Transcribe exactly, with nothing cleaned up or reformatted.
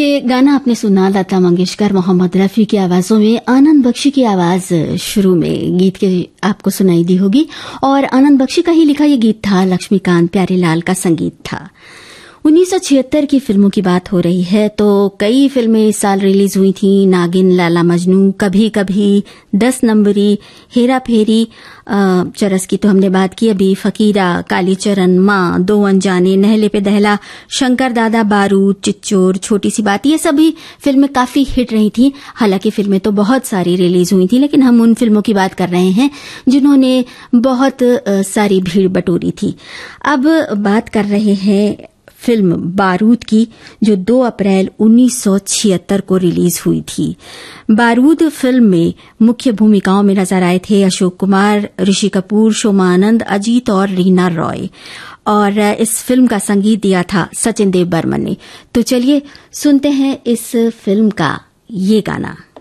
ये गाना आपने सुना लता मंगेशकर, मोहम्मद रफी की आवाजों में। आनंद बख्शी की आवाज शुरू में गीत के आपको सुनाई दी होगी और आनंद बख्शी का ही लिखा ये गीत था, लक्ष्मीकांत प्यारेलाल का संगीत था। उन्नीस सौ छिहत्तर की फिल्मों की बात हो रही है तो कई फिल्में इस साल रिलीज हुई थी। नागिन, लैला मजनू, कभी कभी, दस नंबरी, हेरा फेरी, चरस की तो हमने बात की अभी, फकीरा, कालीचरण, माँ, दो अनजाने, नहले पे दहला, शंकर दादा, बारूद, चिच्चोर, छोटी सी बात, ये सभी फिल्में काफी हिट रही थी। हालांकि फिल्में तो बहुत सारी रिलीज हुई थी, लेकिन हम उन फिल्मों की बात कर रहे हैं जिन्होंने बहुत सारी भीड़ बटोरी थी। अब बात कर रहे हैं फिल्म बारूद की, जो दो अप्रैल उन्नीस सौ छिहत्तर को रिलीज हुई थी। बारूद फिल्म में मुख्य भूमिकाओं में नजर आए थे अशोक कुमार, ऋषि कपूर, शोमा आनंद, अजीत और रीना रॉय, और इस फिल्म का संगीत दिया था सचिन देव बर्मन ने। तो चलिए सुनते हैं इस फिल्म का ये गाना।